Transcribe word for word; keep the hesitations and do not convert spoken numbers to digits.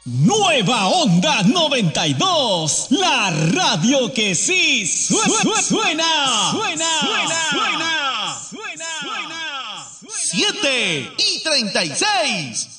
Nueva Onda noventa y dos, la radio que sí suena, suena, suena, suena, suena, suena, suena. siete y treinta y seis.